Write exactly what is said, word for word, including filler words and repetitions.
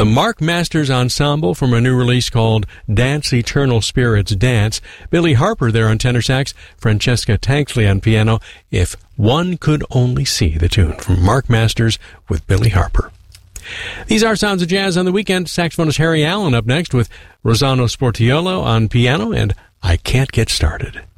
the Mark Masters Ensemble from a new release called Dance Eternal Spirits Dance. Billy Harper there on tenor sax, Francesca Tankley on piano. If One Could Only See, the tune from Mark Masters with Billy Harper. These are Sounds of Jazz on the Weekend. Saxophonist Harry Allen up next with Rosano Sportiolo on piano and I Can't Get Started.